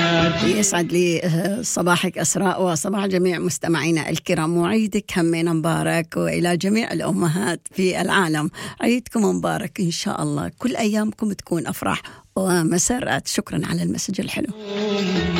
يسعد لي صباحك أسراء وصباح جميع مستمعينا الكرام، وعيدك همين مبارك، وإلى جميع الأمهات في العالم عيدكم مبارك إن شاء الله، كل أيامكم تكون أفراح ومسرات. شكرا على المسج الحلو.